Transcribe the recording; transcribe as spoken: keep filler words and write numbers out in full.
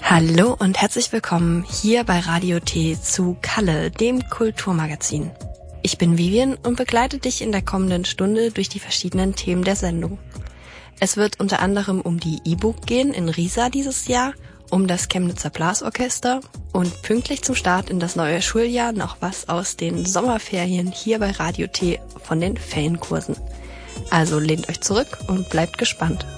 Hallo und herzlich willkommen hier bei Radio T zu Kalle, dem Kulturmagazin. Ich bin Vivian und begleite dich in der kommenden Stunde durch die verschiedenen Themen der Sendung. Es wird unter anderem um die E-Book gehen in Riesa dieses Jahr, um das Chemnitzer Blasorchester und pünktlich zum Start in das neue Schuljahr noch was aus den Sommerferien hier bei Radio T von den Ferienkursen. Also lehnt euch zurück und bleibt gespannt.